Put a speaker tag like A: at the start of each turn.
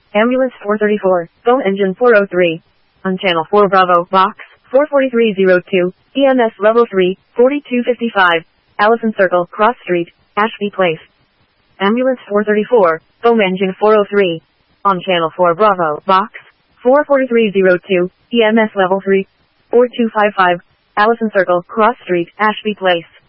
A: Ambulance 434, phone engine 403. On channel 4 Bravo, box 44302, EMS level 3, 4255, Allison Circle, Cross Street, Ashby Place. Ambulance 434, phone engine 403. On channel 4 Bravo, box 44302, EMS level 3, 4255, Allison Circle, Cross Street, Ashby Place.